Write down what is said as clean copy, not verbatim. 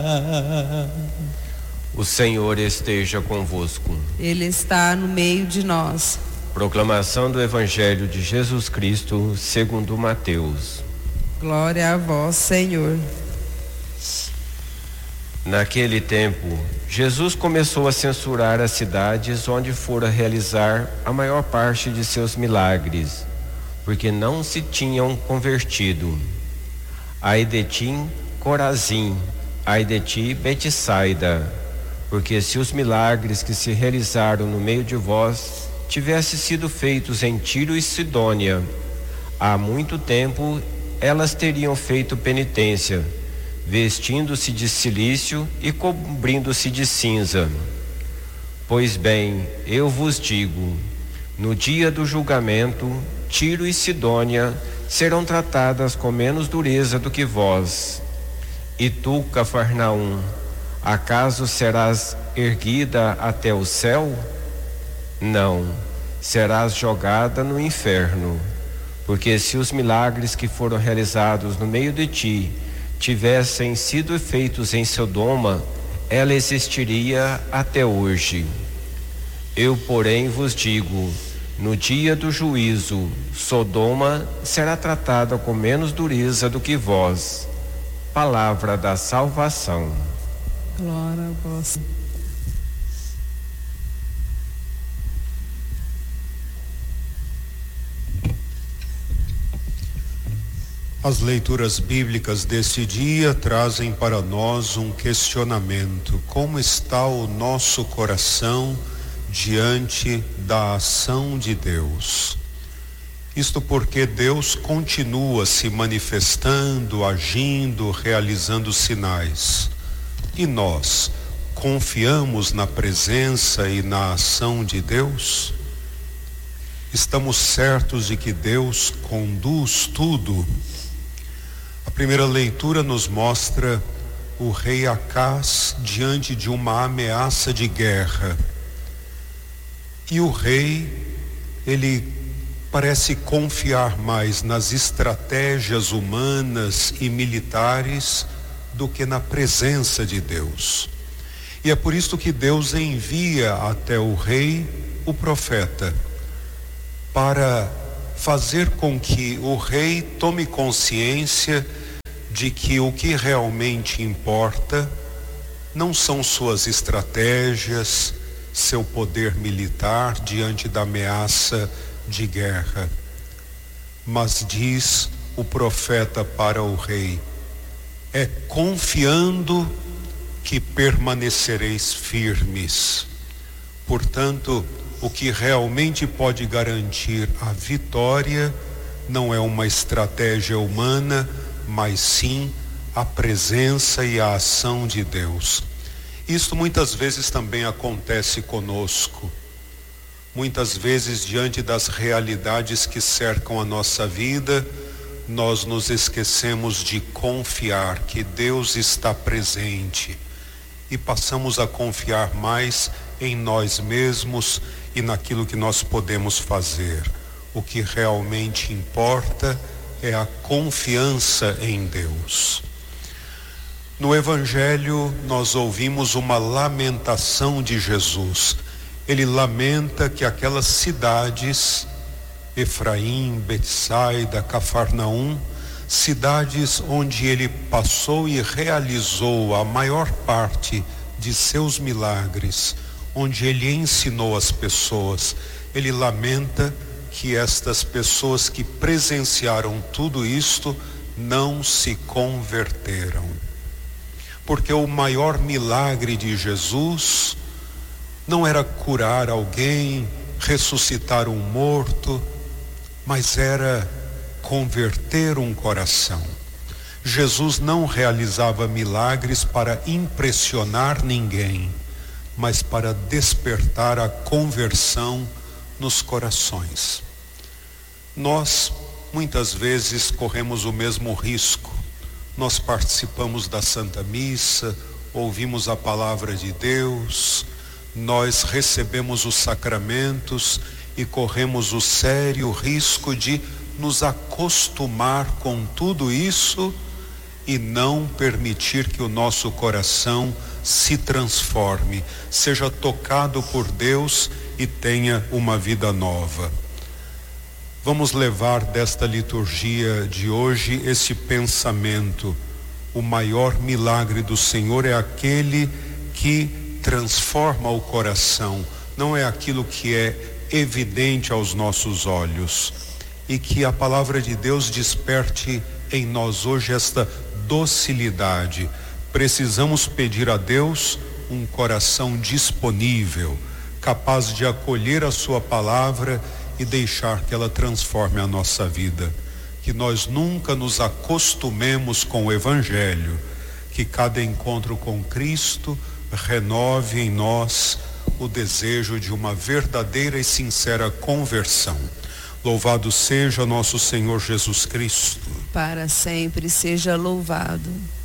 O Senhor esteja convosco. Ele está no meio de nós. Proclamação do Evangelho de Jesus Cristo segundo Mateus. Glória a vós, Senhor. Naquele tempo, Jesus começou a censurar as cidades onde fora realizar a maior parte de seus milagres, porque não se tinham convertido. Ai de ti, Corazim, ai de ti, Betsaida, porque se os milagres que se realizaram no meio de vós tivessem sido feitos em Tiro e Sidônia, há muito tempo elas teriam feito penitência, vestindo-se de cilício e cobrindo-se de cinza. Pois bem, eu vos digo, no dia do julgamento, Tiro e Sidônia serão tratadas com menos dureza do que vós. E tu, Cafarnaum, acaso serás erguida até o céu? Não, serás jogada no inferno. Porque se os milagres que foram realizados no meio de ti tivessem sido feitos em Sodoma, ela existiria até hoje. Eu, porém, vos digo, no dia do juízo, Sodoma será tratada com menos dureza do que vós. Palavra da salvação. Glória a vós. As leituras bíblicas deste dia trazem para nós um questionamento: como está o nosso coração diante da ação de Deus? Isto porque Deus continua se manifestando, agindo, realizando sinais. E nós confiamos na presença e na ação de Deus? Estamos certos de que Deus conduz tudo? A primeira leitura nos mostra o rei Acaz diante de uma ameaça de guerra. E o rei, ele parece confiar mais nas estratégias humanas e militares do que na presença de Deus. E é por isso que Deus envia até o rei o profeta, para fazer com que o rei tome consciência de que o que realmente importa não são suas estratégias, seu poder militar diante da ameaça de guerra, mas diz o profeta para o rei: é confiando que permanecereis firmes. Portanto, o que realmente pode garantir a vitória não é uma estratégia humana, mas sim a presença e a ação de Deus. Isto muitas vezes também acontece conosco. Muitas vezes, diante das realidades que cercam a nossa vida, nós nos esquecemos de confiar que Deus está presente e passamos a confiar mais em nós mesmos e naquilo que nós podemos fazer. O que realmente importa é a confiança em Deus. No Evangelho nós ouvimos uma lamentação de Jesus. Ele lamenta que aquelas cidades, Efraim, Betsaida, Cafarnaum, cidades onde ele passou e realizou a maior parte de seus milagres, onde ele ensinou as pessoas, ele lamenta que estas pessoas que presenciaram tudo isto não se converteram. Porque o maior milagre de Jesus não era curar alguém, ressuscitar um morto, mas era converter um coração. Jesus não realizava milagres para impressionar ninguém, mas para despertar a conversão nos corações. Nós, muitas vezes, corremos o mesmo risco. Nós participamos da Santa Missa, ouvimos a palavra de Deus, nós recebemos os sacramentos e corremos o sério risco de nos acostumar com tudo isso e não permitir que o nosso coração se transforme, seja tocado por Deus e tenha uma vida nova. Vamos levar desta liturgia de hoje esse pensamento: o maior milagre do Senhor é aquele que transforma o coração, não é aquilo que é evidente aos nossos olhos. E que a palavra de Deus desperte em nós hoje esta docilidade. Precisamos pedir a Deus um coração disponível, capaz de acolher a sua palavra e deixar que ela transforme a nossa vida. Que nós nunca nos acostumemos com o Evangelho, que cada encontro com Cristo renove em nós o desejo de uma verdadeira e sincera conversão. Louvado seja nosso Senhor Jesus Cristo. Para sempre seja louvado.